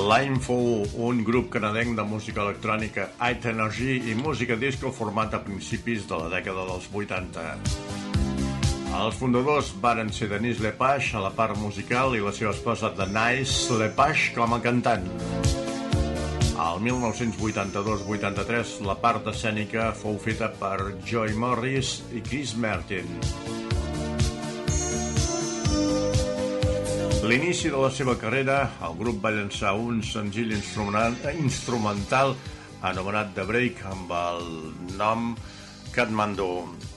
Limeful, un grup canadenc de música electrònica, high energy i música disco format a principis de la dècada dels 80. Els fundadors varen ser Denis Lepage a la part musical i la seva esposa Denise Lepage com a cantant. Al 1982-83 la part escènica fou feta per Joy Morris i Chris Martin. L'inici de la seva carrera, el grup va llançar un senzill instrumental anomenat The Break amb el nom Kathmandu.